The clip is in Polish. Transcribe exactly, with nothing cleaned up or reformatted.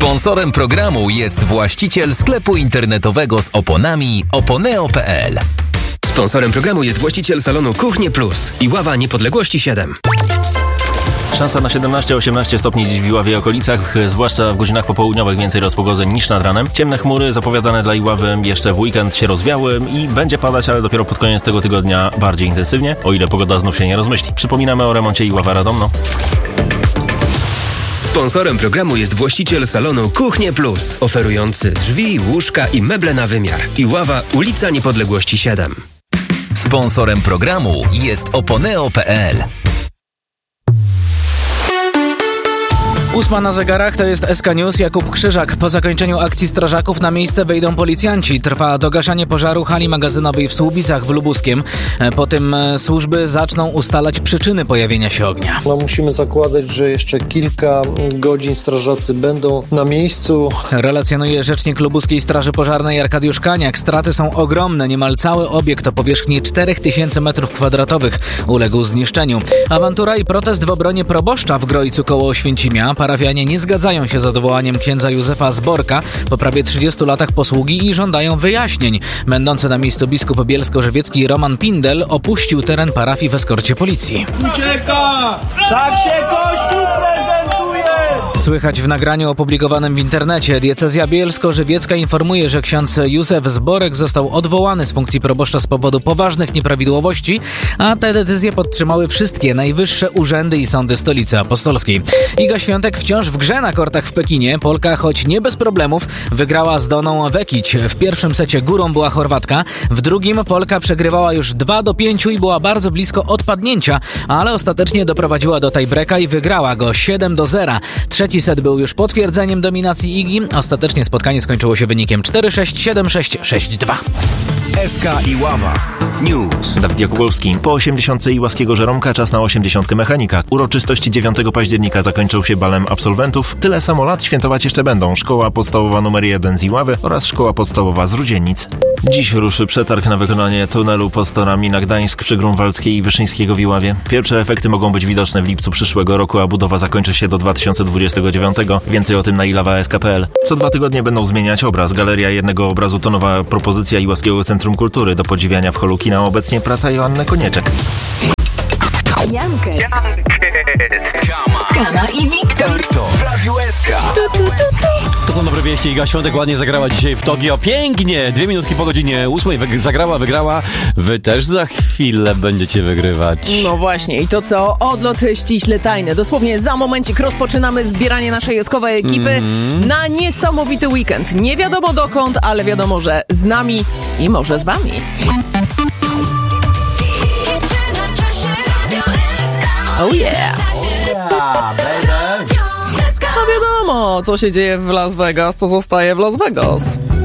Sponsorem programu jest właściciel sklepu internetowego z oponami oponeo kropka pe el. Sponsorem programu jest właściciel salonu Kuchnie Plus i Ława Niepodległości siedem. Szansa na siedemnaście osiemnaście stopni dziś w Iławie i okolicach, zwłaszcza w godzinach popołudniowych więcej rozpogodzeń niż nad ranem. Ciemne chmury zapowiadane dla Iławy jeszcze w weekend się rozwiały i będzie padać, ale dopiero pod koniec tego tygodnia bardziej intensywnie, o ile pogoda znów się nie rozmyśli. Przypominamy o remoncie Iława Radomno. Sponsorem programu jest właściciel salonu Kuchnie Plus, oferujący drzwi, łóżka i meble na wymiar. Iława, ulica Niepodległości siedem. Sponsorem programu jest oponeo kropka pe el. Ósma na zegarach, to jest S K News, Jakub Krzyżak. Po zakończeniu akcji strażaków na miejsce wejdą policjanci. Trwa dogaszanie pożaru hali magazynowej w Słubicach w Lubuskiem. Po tym służby zaczną ustalać przyczyny pojawienia się ognia. No, musimy zakładać, że jeszcze kilka godzin strażacy będą na miejscu. Relacjonuje rzecznik Lubuskiej Straży Pożarnej Arkadiusz Kaniak. Straty są ogromne. Niemal cały obiekt o powierzchni cztery tysiące metrów kwadratowych uległ zniszczeniu. Awantura i protest w obronie proboszcza w Grojcu koło Oświęcimia. Parafianie nie zgadzają się z odwołaniem księdza Józefa Zborka po prawie trzydziestu latach posługi i żądają wyjaśnień. Będący na miejscu biskup bielsko-żywiecki Roman Pindel opuścił teren parafii w eskorcie policji. Ucieka! Tak się Kościół prezentuje! Słychać w nagraniu opublikowanym w internecie. Diecezja bielsko-żywiecka informuje, że ksiądz Józef Zborek został odwołany z funkcji proboszcza z powodu poważnych nieprawidłowości, a te decyzje podtrzymały wszystkie najwyższe urzędy i sądy stolicy apostolskiej. Iga Świątek wciąż w grze na kortach w Pekinie. Polka, choć nie bez problemów, wygrała z Doną Vekić. W pierwszym secie górą była Chorwatka, w drugim Polka przegrywała już dwa do pięciu i była bardzo blisko odpadnięcia, ale ostatecznie doprowadziła do tiebreaka i wygrała go siedem do zera. Trzeci set był już potwierdzeniem dominacji Igi. Ostatecznie spotkanie skończyło się wynikiem cztery sześć, siedem sześć, sześć dwa. S K Iława News. Dawid Jakubowski. Po osiemdziesiątce Iłaskiego Żeromka czas na osiemdziesiątkę Mechanika. Uroczystości dziewiątego października zakończą się balem absolwentów. Tyle samo lat świętować jeszcze będą Szkoła Podstawowa numer jeden z Iławy oraz Szkoła Podstawowa z Rudzienic. Dziś ruszy przetarg na wykonanie tunelu pod torami na Gdańsk przy Grunwaldzkiej i Wyszyńskiego w Iławie. Pierwsze efekty mogą być widoczne w lipcu przyszłego roku, a budowa zakończy się do dwa tysiące dwudziestego dziewiątego. Więcej o tym na ilawa kropka es ka kropka pe el. Co dwa tygodnie będą zmieniać obraz. Galeria jednego obrazu to nowa propozycja Iławskiego Centrum Kultury. Do podziwiania w holu kina obecnie praca Joanny Konieczek. Jankes, Kama i Wiktor W Radiu S K. To są dobre wieści. Iga Świątek ładnie zagrała dzisiaj w Tokio. Pięknie! Dwie minutki po godzinie ósmej wyg- zagrała, wygrała. Wy też za chwilę będziecie wygrywać. No właśnie. I to co? Odlot ściśle tajny. Dosłownie za momencik rozpoczynamy zbieranie naszej jeskowej ekipy mm. na niesamowity weekend. Nie wiadomo dokąd, ale wiadomo, że z nami i może z wami. Oh yeah! Yeah, baby! No wiadomo, co się dzieje w Las Vegas, to zostaje w Las Vegas.